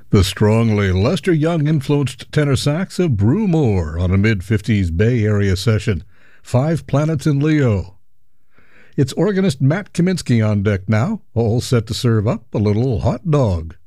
The strongly Lester Young-influenced tenor sax of Brew Moore on a mid-50s Bay Area session. 5 Planets in Leo. It's organist Matt Kaminsky on deck now, all set to serve up a little hot dog.